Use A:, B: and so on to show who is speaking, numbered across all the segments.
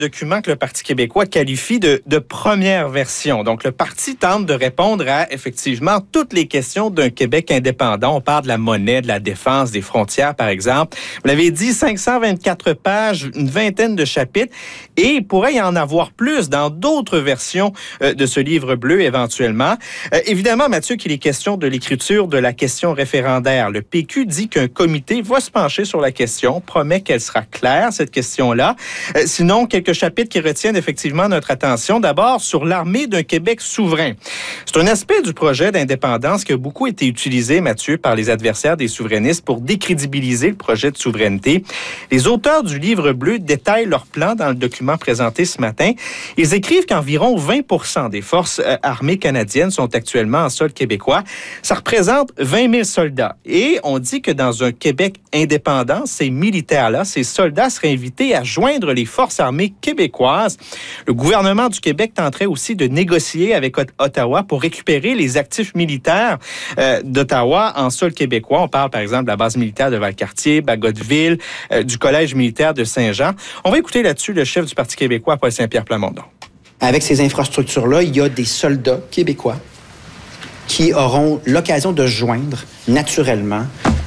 A: document que le Parti québécois qualifie de première version. Donc, le parti tente de répondre à, effectivement, toutes les questions d'un Québec indépendant. On parle de la monnaie, de la défense, des frontières, par exemple. Vous l'avez dit, 524 pages, une vingtaine de chapitres, et il pourrait y en avoir plus dans d'autres versions de ce livre bleu, éventuellement. Évidemment, Mathieu, qu'il est question de l'écriture de la question référendaire. Le PQ dit qu'un comité va se pencher sur la question, promet qu'elle sera claire, cette question-là. Sinon, quelques chapitres qui retiennent effectivement notre attention. D'abord, sur l'armée d'un Québec souverain. C'est un aspect du projet d'indépendance qui a beaucoup été utilisé, Mathieu, par les adversaires des souverainistes pour décrédibiliser le projet de souveraineté. Les auteurs du livre bleu détaillent leur plan dans le document présenté ce matin. Ils écrivent qu'environ 20% des forces armées canadiennes sont actuellement en sol québécois. Ça représente 20 000 soldats. Et on dit que dans un Québec indépendant, ces militaires-là, ces soldats seraient invités à joindre les forces armées québécoises. Le gouvernement du Québec tenterait aussi de négocier avec Ottawa pour récupérer les actifs militaires d'Ottawa en sol québécois. On parle, par exemple, de la base militaire de Valcartier, Bagotville, du Collège militaire de Saint-Jean. On va écouter là-dessus le chef du Parti québécois, Paul Saint-Pierre Plamondon.
B: Avec ces infrastructures-là, il y a des soldats québécois qui auront l'occasion de se joindre naturellement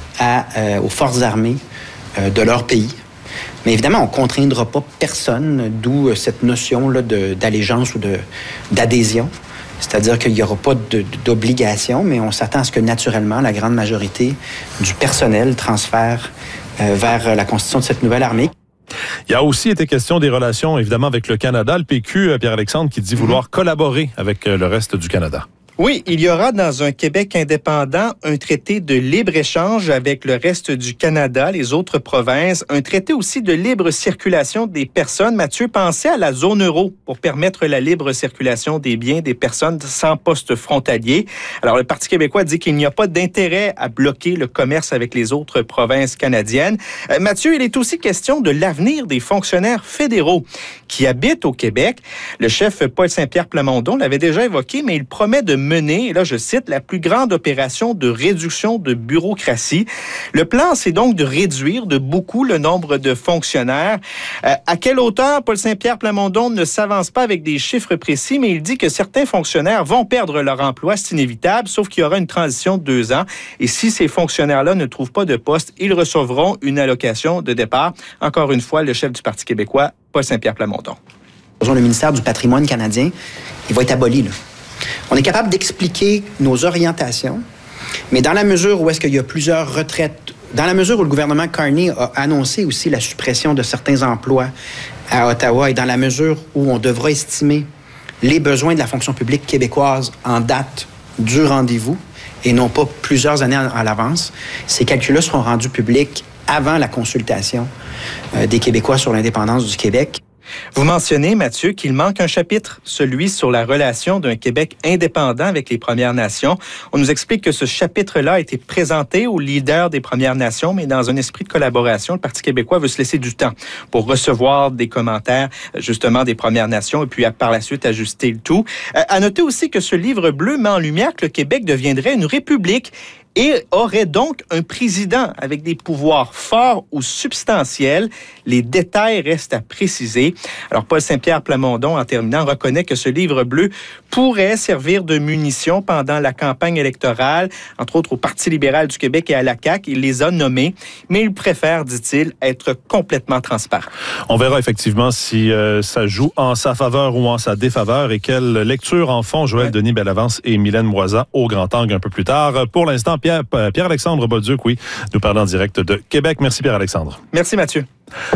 B: aux forces armées de leur pays. Mais évidemment, on ne contraindra pas personne, d'où cette notion-là d'allégeance ou d'adhésion. C'est-à-dire qu'il n'y aura pas d'obligation, mais on s'attend à ce que naturellement, la grande majorité du personnel transfère vers la constitution de cette nouvelle armée.
C: Il y a aussi été question des relations, évidemment, avec le Canada. Le PQ, Pierre-Alexandre, qui dit vouloir collaborer avec le reste du Canada.
A: Oui, il y aura dans un Québec indépendant un traité de libre-échange avec le reste du Canada, les autres provinces, un traité aussi de libre circulation des personnes. Mathieu, pensez à la zone euro pour permettre la libre circulation des biens des personnes sans poste frontalier. Alors, le Parti québécois dit qu'il n'y a pas d'intérêt à bloquer le commerce avec les autres provinces canadiennes. Mathieu, il est aussi question de l'avenir des fonctionnaires fédéraux qui habitent au Québec. Le chef Paul Saint-Pierre Plamondon l'avait déjà évoqué, mais il promet de mener, et là je cite, la plus grande opération de réduction de bureaucratie. Le plan, c'est donc de réduire de beaucoup le nombre de fonctionnaires. À quelle hauteur? Paul Saint-Pierre Plamondon ne s'avance pas avec des chiffres précis, mais il dit que certains fonctionnaires vont perdre leur emploi, c'est inévitable, sauf qu'il y aura une transition de 2 ans. Et si ces fonctionnaires-là ne trouvent pas de poste, ils recevront une allocation de départ. Encore une fois, le chef du Parti québécois, Paul Saint-Pierre Plamondon.
B: Le ministère du patrimoine canadien, il va être aboli, là. On est capable d'expliquer nos orientations, mais dans la mesure où est-ce qu'il y a plusieurs retraites, dans la mesure où le gouvernement Carney a annoncé aussi la suppression de certains emplois à Ottawa et dans la mesure où on devra estimer les besoins de la fonction publique québécoise en date du rendez-vous et non pas plusieurs années à l'avance, ces calculs-là seront rendus publics avant la consultation des Québécois sur l'indépendance du Québec.
A: Vous mentionnez, Mathieu, qu'il manque un chapitre, celui sur la relation d'un Québec indépendant avec les Premières Nations. On nous explique que ce chapitre-là a été présenté aux leaders des Premières Nations, mais dans un esprit de collaboration, le Parti québécois veut se laisser du temps pour recevoir des commentaires, justement, des Premières Nations et puis par la suite ajuster le tout. À noter aussi que ce livre bleu met en lumière que le Québec deviendrait une république et aurait donc un président avec des pouvoirs forts ou substantiels. Les détails restent à préciser. Alors, Paul Saint-Pierre Plamondon, en terminant, reconnaît que ce livre bleu pourrait servir de munition pendant la campagne électorale, entre autres au Parti libéral du Québec et à la CAQ. Il les a nommés, mais il préfère, dit-il, être complètement transparent.
C: On verra effectivement si ça joue en sa faveur ou en sa défaveur et quelle lecture en font Joël Denis Bellavance et Mylène Moisan au grand angle un peu plus tard. Pour l'instant, Pierre-Alexandre Bolduc, oui, nous parlons en direct de Québec. Merci Pierre-Alexandre.
A: Merci Mathieu.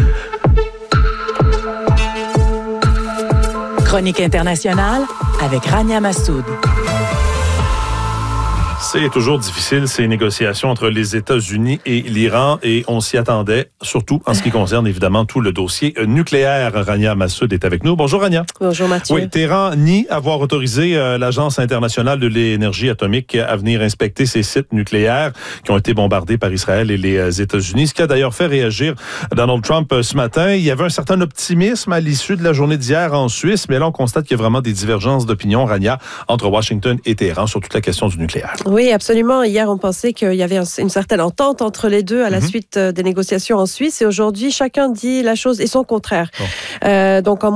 D: Chronique internationale avec Rania Massoud.
C: C'est toujours difficile, ces négociations entre les États-Unis et l'Iran, et on s'y attendait, surtout en ce qui concerne évidemment tout le dossier nucléaire. Rania Massoud est avec nous. Bonjour Rania.
E: Bonjour Mathieu.
C: Oui, Téhéran nie avoir autorisé l'Agence internationale de l'énergie atomique à venir inspecter ces sites nucléaires qui ont été bombardés par Israël et les États-Unis, ce qui a d'ailleurs fait réagir Donald Trump ce matin. Il y avait un certain optimisme à l'issue de la journée d'hier en Suisse, mais là on constate qu'il y a vraiment des divergences d'opinion, Rania, entre Washington et Téhéran sur toute la question du nucléaire.
E: Oui, absolument. Hier, on pensait qu'il y avait une certaine entente entre les deux à la suite des négociations en Suisse. Et aujourd'hui, chacun dit la chose et son contraire. Donc, en